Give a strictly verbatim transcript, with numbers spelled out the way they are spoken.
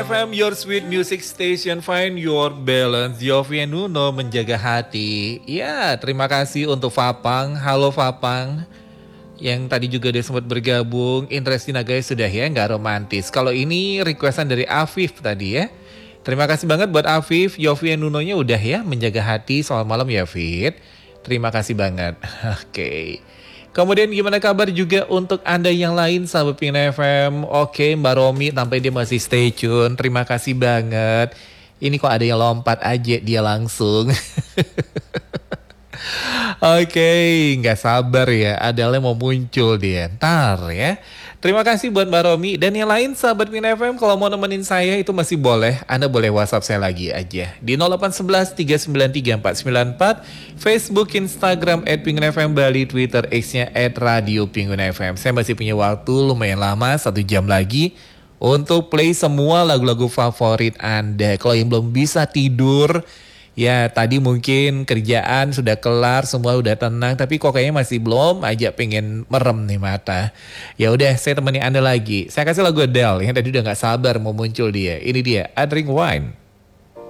F M, your sweet music station, find your balance. Yofi Nuno menjaga hati. Ya, terima kasih untuk Fapang. Halo Fapang. Yang tadi juga dia sempat bergabung. Interest Nagai sudah ya, nggak romantis. Kalau ini requestan dari Afif tadi ya. Terima kasih banget buat Afif. Yofi Nuno-nya udah ya, menjaga hati. Selamat malam ya Fit. Terima kasih banget. Oke. Okay. Kemudian gimana kabar juga untuk Anda yang lain sahabat Pingin F M. Oke Mbak Romi tampaknya dia masih stay tune. Terima kasih banget. Ini kok ada yang lompat aja dia langsung. Oke, nggak sabar ya. Adalnya mau muncul dia. Ntar ya. Terima kasih buat Mbak Romi. Dan yang lain sahabat Pingin F M, kalau mau nemenin saya itu masih boleh. Anda boleh WhatsApp saya lagi aja. Di nol delapan satu satu tiga sembilan tiga empat sembilan empat. Facebook, Instagram, at Pingin F M Bali. Twitter, X-nya at Radio Pingin F M. Saya masih punya waktu lumayan lama, satu jam lagi. Untuk play semua lagu-lagu favorit Anda. Kalau yang belum bisa tidur... Ya tadi mungkin kerjaan sudah kelar, semua udah tenang, tapi kok kayaknya masih belum aja pengen merem nih mata. Ya udah saya temani Anda lagi. Saya kasih lagu Adele yang tadi udah gak sabar mau muncul dia. Ini dia, I Drink Wine.